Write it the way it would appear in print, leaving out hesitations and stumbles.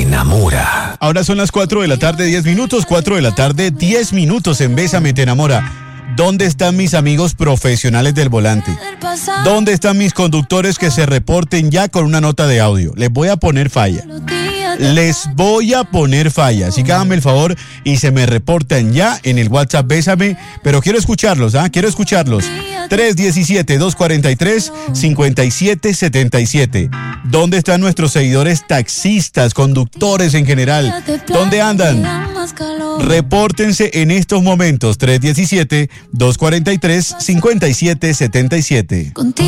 enamora. Ahora son las 4 de la tarde, 10 minutos. 4 de la tarde, 10 minutos en Bésame, te enamora. ¿Dónde están mis amigos profesionales del volante? ¿Dónde están mis conductores que se reporten ya con una nota de audio? Les voy a poner falla. Así que háganme el favor y se me reportan ya en el WhatsApp Bésame. Pero quiero escucharlos, Quiero escucharlos. 317-243-5777. ¿Dónde están nuestros seguidores taxistas, conductores en general? ¿Dónde andan? Repórtense en estos momentos. 317-243-5777.